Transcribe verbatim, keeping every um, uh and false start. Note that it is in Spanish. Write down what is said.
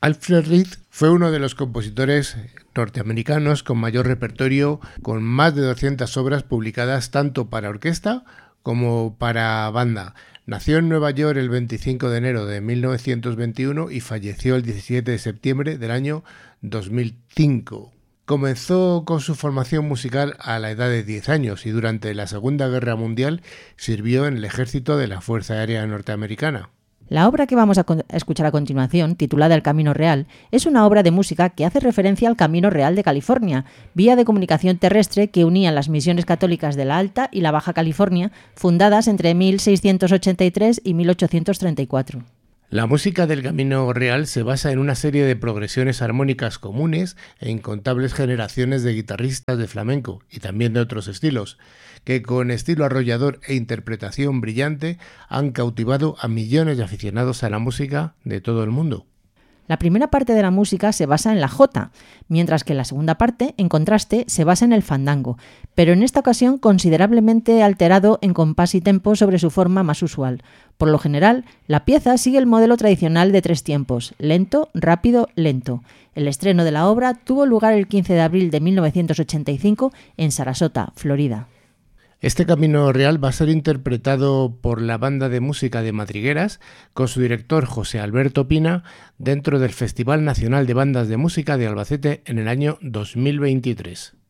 Alfred Reed fue uno de los compositores norteamericanos con mayor repertorio, con más de doscientas obras publicadas tanto para orquesta como para banda. Nació en Nueva York el veinticinco de enero de mil novecientos veintiuno y falleció el diecisiete de septiembre del año dos mil cinco. Comenzó con su formación musical a la edad de diez años y durante la Segunda Guerra Mundial sirvió en el ejército de la Fuerza Aérea Norteamericana. La obra que vamos a escuchar a continuación, titulada El Camino Real, es una obra de música que hace referencia al Camino Real de California, vía de comunicación terrestre que unía las misiones católicas de la Alta y la Baja California, fundadas entre mil seiscientos ochenta y tres y mil ochocientos treinta y cuatro. La música del Camino Real se basa en una serie de progresiones armónicas comunes e incontables generaciones de guitarristas de flamenco y también de otros estilos, que con estilo arrollador e interpretación brillante han cautivado a millones de aficionados a la música de todo el mundo. La primera parte de la música se basa en la jota, mientras que la segunda parte, en contraste, se basa en el fandango, pero en esta ocasión considerablemente alterado en compás y tempo sobre su forma más usual. Por lo general, la pieza sigue el modelo tradicional de tres tiempos, lento, rápido, lento. El estreno de la obra tuvo lugar el quince de abril de mil novecientos ochenta y cinco en Sarasota, Florida. Este Camino Real va a ser interpretado por la Banda de Música de Madrigueras con su director José Alberto Pina dentro del Festival Nacional de Bandas de Música de Albacete en el año dos mil veintitrés.